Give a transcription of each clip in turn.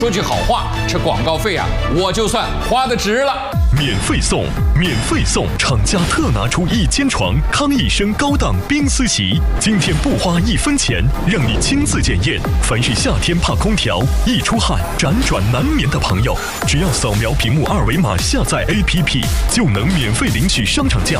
说句好话，这广告费啊，我就算花得值了。 免费送，免费送！厂家特拿出1间床康益生高档冰丝席，今天不花1分钱，让你亲自检验。凡是夏天怕空调、易出汗、辗转难眠的朋友，只要扫描屏幕2维码下载 APP， 就能免费领取商场价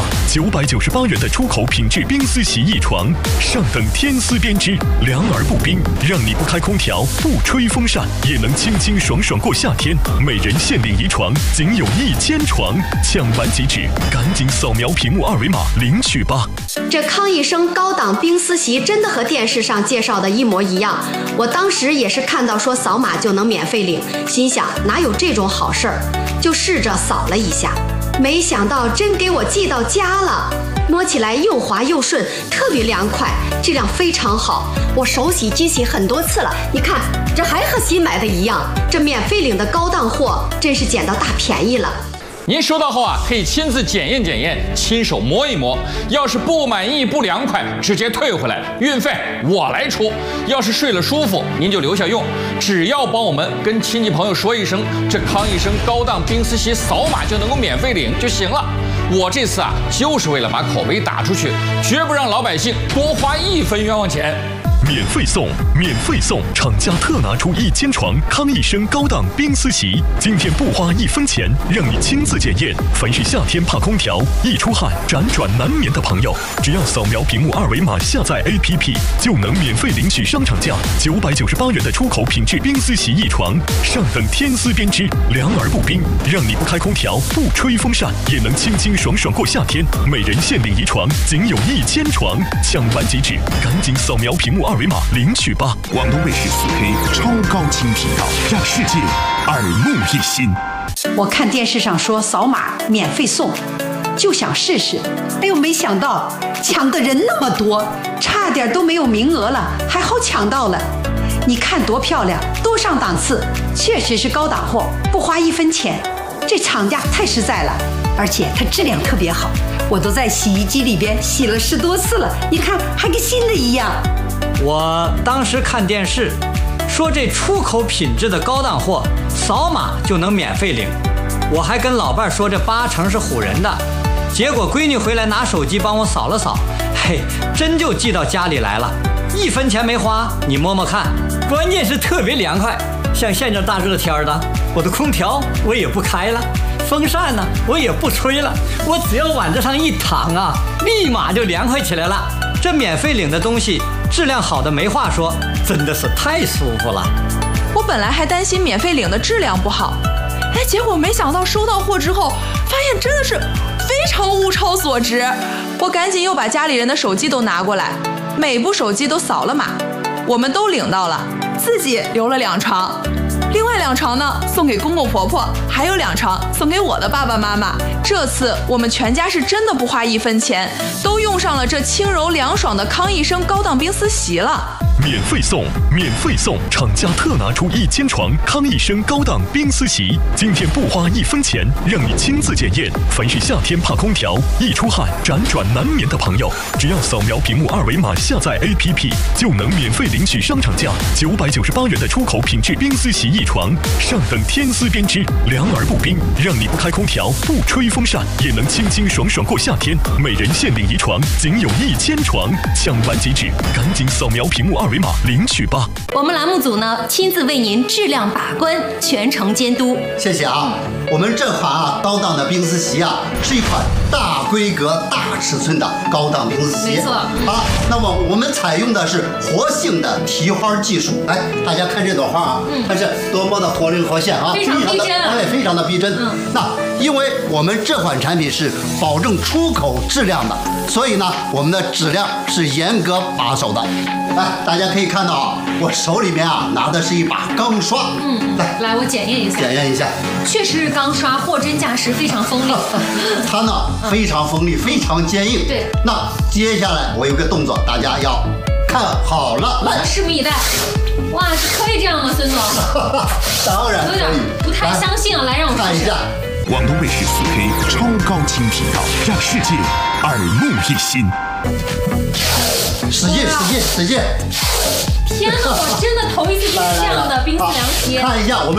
998元的出口品质冰丝席1床，上等天丝编织，凉而不冰，让你不开空调、不吹风扇也能清清爽爽过夏天。每人限领1床，仅有1间床，抢完即止，赶紧扫描屏幕2维码领取吧。 这康益生高档冰丝席真的和电视上介绍的一模一样，我当时也是看到说扫码就能免费领，心想哪有这种好事儿，就试着扫了一下，没想到真给我寄到家了。摸起来又滑又顺，特别凉快，质量非常好。我手洗机洗很多次了，你看这还和新买的一样。这免费领的高档货真是捡到大便宜了。 您收到后啊，可以亲自检验检验，亲手摸一摸。要是不满意、不凉快，直接退回来，运费我来出。要是睡了舒服，您就留下用。只要帮我们跟亲戚朋友说一声，这康益生高档冰丝席扫码就能够免费领就行了。我这次啊，就是为了把口碑打出去，绝不让老百姓多花1分冤枉钱。 免费送，免费送！厂家特拿出1间床康益生高档冰丝席，今天不花1分钱，让你亲自检验。凡是夏天怕空调、易出汗、辗转难眠的朋友，只要扫描屏幕2维码下载 APP， 就能免费领取商场价998元的出口品质冰丝席1床，上等天丝编织，凉而不冰，让你不开空调、不吹风扇也能清清爽爽过夏天。每人限领1床，仅有1间床，抢完即止，赶紧扫描屏幕2维码领取吧！ 广东卫视4K 超高清频道，让世界耳目一新。 我看电视上说扫码免费送，就想试试。哎呦，没想到抢的人那么多，差点都没有名额了，还好抢到了。你看多漂亮，多上档次，确实是高档货，不花1分钱。这厂家太实在了，而且它质量特别好，我都在洗衣机里边洗了10多次了，你看还跟新的一样。 我当时看电视说这出口品质的高档货扫码就能免费领，我还跟老伴说这8成是唬人的，结果闺女回来拿手机帮我扫了扫，嘿，真就寄到家里来了，1分钱没花，你摸摸看，关键是特别凉快。像现在大热天的，我的空调我也不开了，风扇呢我也不吹了，我只要往这上一躺啊，立马就凉快起来了。这免费领的东西质量好的没话说，真的是太舒服了。 我本来还担心免费领的质量不好，结果没想到收到货之后，发现真的是非常物超所值。我赶紧又把家里人的手机都拿过来，每部手机都扫了码，我们都领到了，自己留了2床，另外2床呢送给公公婆婆，还有2床送给我的爸爸妈妈。这次我们全家是真的不花1分钱，都用上了这轻柔凉爽的康益生高档冰丝席了。 免费送，免费送！厂家特拿出1间床康益生高档冰丝席，今天不花1分钱，让你亲自检验。凡是夏天怕空调、易出汗、辗转难眠的朋友，只要扫描屏幕2维码下载 APP， 就能免费领取商场价998元的出口品质冰丝席1床，上等天丝编织，凉而不冰，让你不开空调、不吹风扇也能清清爽爽过夏天。每人限领1床，仅有1间床，抢完即止，赶紧扫描屏幕2维码领取吧。 我们栏目组呢亲自为您质量把关，全程监督。 谢谢啊！我们这款高档的冰丝席是一款大规格、大尺寸的高档冰丝席。 没错。 好，那么我们采用的是活性的提花技术。来，大家看这朵花它是多么的活灵活现啊！ 非常逼真啊！ 非常的逼真。那因为我们这款产品是保证出口质量的，所以呢，我们的质量是严格把守的。来，大家可以看到我手里面拿的是一把钢刷。 来，我检验一下。 检验一下， 确实是钢刷，货真价实，非常锋利。 它呢非常锋利，非常坚硬。 对。 那接下来我有个动作，大家要看好了，来， 拭目以待。哇，可以这样吗，孙总？ 当然可以。 有点不太相信啊，来让我看一下。 广东卫视4K 超高清频道，让世界耳目一新。 使劲，使劲，使劲！ 天哪，我真的头一次见这样的冰丝凉席。 看一下我们。